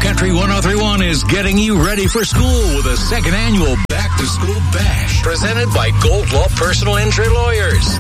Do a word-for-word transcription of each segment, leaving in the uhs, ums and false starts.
Country one oh three point one is getting you ready for school with a second annual Back to School Bash presented by Gold Law Personal Injury Lawyers.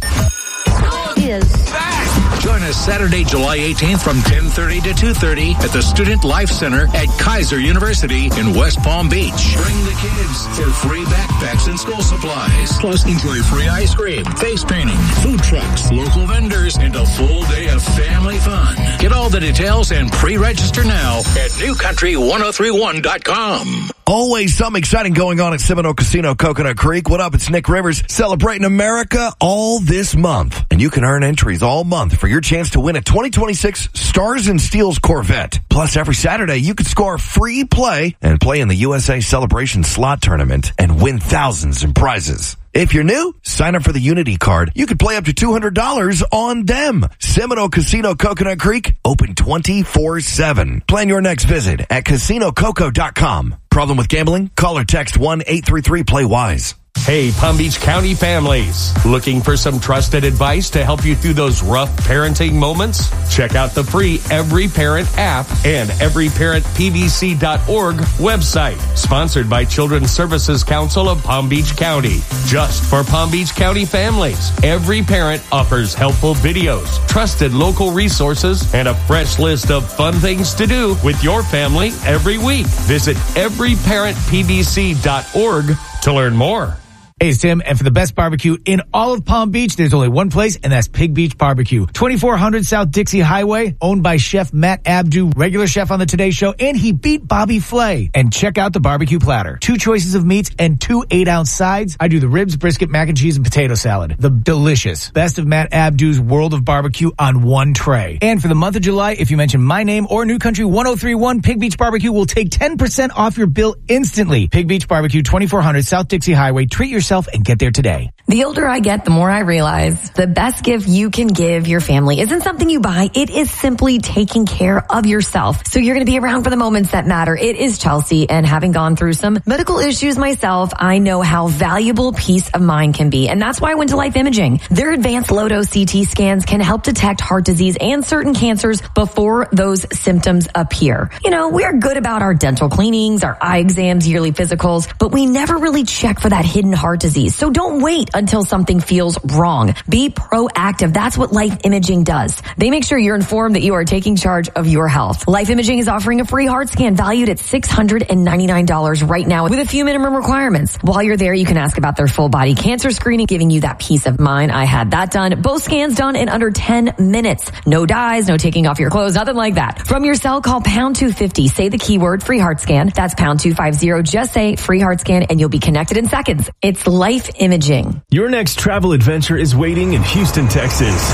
Is back. Join us Saturday, July eighteenth from ten thirty to two thirty at the Student Life Center at Kaiser University in West Palm Beach. Bring the kids for free backpacks and school supplies. Plus, enjoy free ice cream, face painting, food trucks, local vendors, and a full day of family fun. Get all the details and pre-register now at new country one oh three one dot com. Always something exciting going on at Seminole Casino Coconut Creek. What up? It's Nick Rivers celebrating America all this month. And you can earn entries all month for your chance to win a twenty twenty-six Stars and Steels Corvette. Plus, every Saturday, you can score free play and play in the U S A Celebration Slot Tournament and win thousands in prizes. If you're new, sign up for the Unity card. You can play up to two hundred dollars on them. Seminole Casino Coconut Creek, open twenty-four seven. Plan your next visit at casino coco dot com. Problem with gambling? Call or text one eight three three play wise. Hey, Palm Beach County families. Looking for some trusted advice to help you through those rough parenting moments? Check out the free Every Parent app and every parent p b c dot org website. Sponsored by Children's Services Council of Palm Beach County. Just for Palm Beach County families. Every Parent offers helpful videos, trusted local resources, and a fresh list of fun things to do with your family every week. Visit every parent p b c dot org to learn more. Hey, it's Tim, and for the best barbecue in all of Palm Beach, there's only one place, and that's Pig Beach Barbecue. twenty-four hundred South Dixie Highway, owned by Chef Matt Abdu, regular chef on the Today Show, and he beat Bobby Flay. And check out the barbecue platter. Two choices of meats and two eight-ounce sides. I do the ribs, brisket, mac and cheese, and potato salad. The delicious best of Matt Abdu's World of Barbecue on one tray. And for the month of July, if you mention my name or New Country one oh three point one, Pig Beach Barbecue will take ten percent off your bill instantly. Pig Beach Barbecue, twenty-four hundred South Dixie Highway. Treat yourself and get there today. The older I get, the more I realize the best gift you can give your family isn't something you buy. It is simply taking care of yourself. So you're going to be around for the moments that matter. It is Chelsea, and having gone through some medical issues myself, I know how valuable peace of mind can be. And that's why I went to Life Imaging. Their advanced low-dose C T scans can help detect heart disease and certain cancers before those symptoms appear. You know, we're good about our dental cleanings, our eye exams, yearly physicals, but we never really check for that hidden heart disease. So don't wait until something feels wrong. Be proactive. That's what Life Imaging does. They make sure you're informed that you are taking charge of your health. Life Imaging is offering a free heart scan valued at six hundred ninety-nine dollars right now with a few minimum requirements. While you're there, you can ask about their full body cancer screening, giving you that peace of mind. I had that done. Both scans done in under ten minutes. No dyes, no taking off your clothes, nothing like that. From your cell, call pound two fifty. Say the keyword free heart scan. That's pound two fifty. Just say free heart scan and you'll be connected in seconds. It's Life Imaging. Your next travel adventure is waiting in Houston, Texas.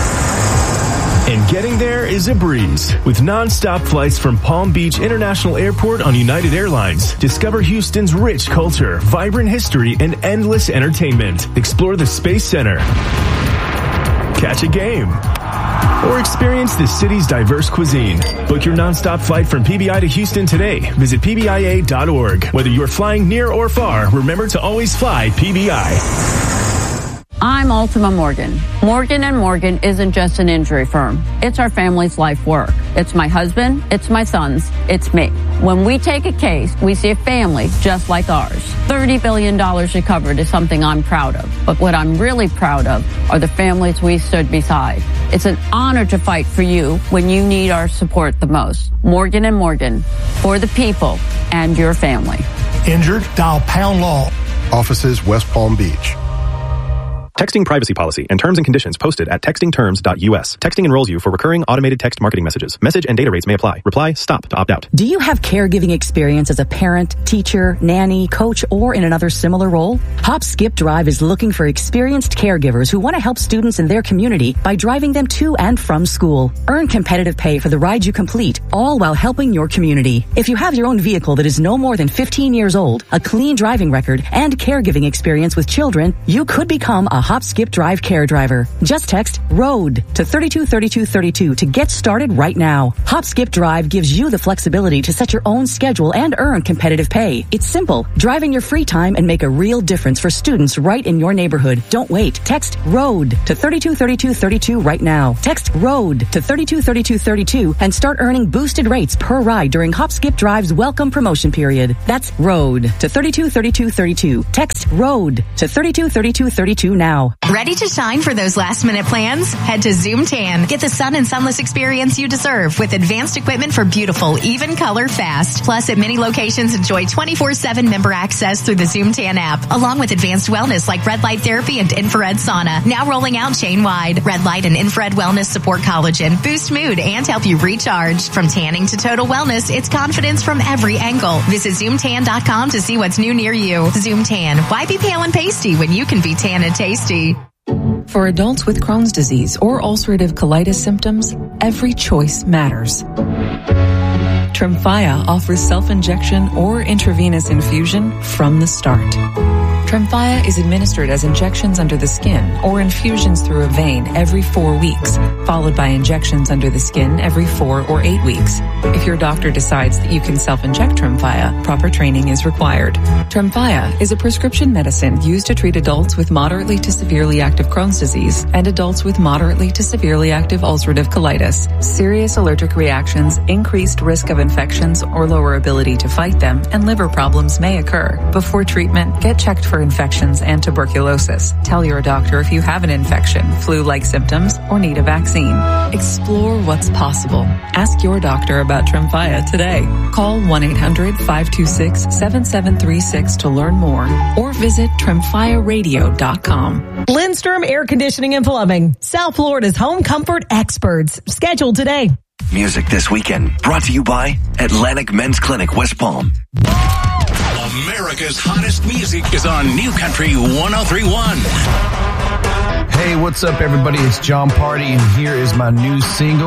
And getting there is a breeze. With non-stop flights from Palm Beach International Airport on United Airlines, discover Houston's rich culture, vibrant history, and endless entertainment. Explore the Space Center. Catch a game. Or experience the city's diverse cuisine. Book your non-stop flight from P B I to Houston today. Visit P B I A dot org. Whether you're flying near or far, remember to always fly P B I. I'm Ultima Morgan. Morgan and Morgan isn't just an injury firm. It's our family's life work. It's my husband, it's my sons, it's me. When we take a case, we see a family just like ours. thirty billion dollars recovered is something I'm proud of. But what I'm really proud of are the families we stood beside. It's an honor to fight for you when you need our support the most. Morgan and Morgan, for the people and your family. Injured? Dial Pound Law. Offices West Palm Beach. Texting privacy policy and terms and conditions posted at texting terms dot u s. Texting enrolls you for recurring automated text marketing messages. Message and data rates may apply. Reply STOP to opt out. Do you have caregiving experience as a parent, teacher, nanny, coach, or in another similar role? Hop Skip Drive is looking for experienced caregivers who want to help students in their community by driving them to and from school. Earn competitive pay for the ride you complete, all while helping your community. If you have your own vehicle that is no more than fifteen years old, a clean driving record, and caregiving experience with children, you could become a Hop Skip Drive Care Driver. Just text ROAD to thirty-two thirty-two thirty-two to get started right now. Hop Skip Drive gives you the flexibility to set your own schedule and earn competitive pay. It's simple. Drive in your free time and make a real difference for students right in your neighborhood. Don't wait. Text ROAD to thirty-two thirty-two thirty-two right now. Text ROAD to thirty-two thirty-two thirty-two and start earning boosted rates per ride during Hop Skip Drive's welcome promotion period. That's ROAD to thirty-two thirty-two thirty-two. Text ROAD to thirty-two thirty-two thirty-two now. Ready to shine for those last minute plans? Head to Zoom Tan. Get the sun and sunless experience you deserve with advanced equipment for beautiful, even color fast. Plus, at many locations, enjoy twenty-four seven member access through the Zoom Tan app, along with advanced wellness like red light therapy and infrared sauna. Now rolling out chain-wide. Red light and infrared wellness support collagen, boost mood, and help you recharge. From tanning to total wellness, it's confidence from every angle. Visit zoom tan dot com to see what's new near you. Zoom Tan. Why be pale and pasty when you can be tan and tasty? For adults with Crohn's disease or ulcerative colitis symptoms, every choice matters. Tremfya offers self-injection or intravenous infusion from the start. Tremfya is administered as injections under the skin or infusions through a vein every four weeks, followed by injections under the skin every four or eight weeks. If your doctor decides that you can self-inject Tremfya, proper training is required. Tremfya is a prescription medicine used to treat adults with moderately to severely active Crohn's disease and adults with moderately to severely active ulcerative colitis. Serious allergic reactions, increased risk of infections or lower ability to fight them, and liver problems may occur. Before treatment, get checked for infections and tuberculosis. Tell your doctor if you have an infection, flu-like symptoms, or need a vaccine. Explore what's possible. Ask your doctor about Tremfya today. Call one eight hundred five two six seven seven three six to learn more or visit tremfya radio dot com. Lindstrom Air Conditioning and Plumbing, South Florida's home comfort experts. Scheduled today. Music this weekend brought to you by Atlantic Men's Clinic, West Palm. America's hottest music is on New Country one oh three point one. Hey, what's up, everybody? It's John Party, and here is my new single.